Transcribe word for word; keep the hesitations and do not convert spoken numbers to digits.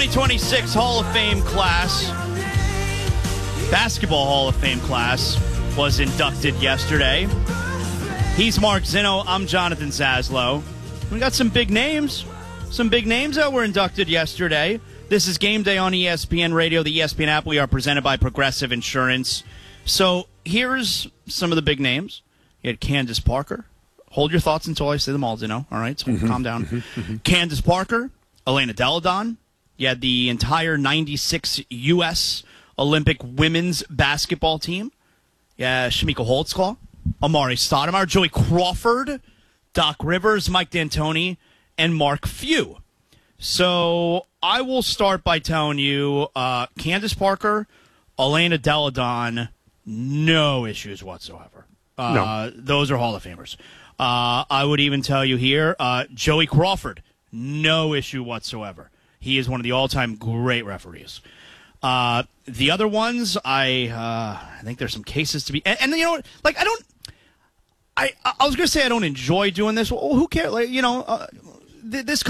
twenty twenty-six Hall of Fame class, Basketball Hall of Fame class, was inducted yesterday. He's Mark Zinno. I'm Jonathan Zaslow. We got some big names. Some big names that were inducted yesterday. This is Game Day on E S P N Radio, the E S P N app. We are presented by Progressive Insurance. So here's some of the big names. You had Candace Parker. Hold your thoughts until I say them all, Zinno. All right, so mm-hmm, calm down. Mm-hmm, mm-hmm. Candace Parker, Elena Delle Donne. You had the entire ninety-six U S Olympic women's basketball team. Yeah, Shamika Holtzclaw, Amari Stoudemire, Joey Crawford, Doc Rivers, Mike D'Antoni, and Mark Few. So I will start by telling you, uh, Candace Parker, Elena Delle Donne, no issues whatsoever. Uh, no. Those are Hall of Famers. Uh, I would even tell you here, uh, Joey Crawford, no issue whatsoever. He is one of the all-time great referees. Uh, the other ones, I uh, I think there's some cases to be, and, and you know, like I don't, I I was gonna say I don't enjoy doing this. Well, who cares? Like you know, uh, th- this.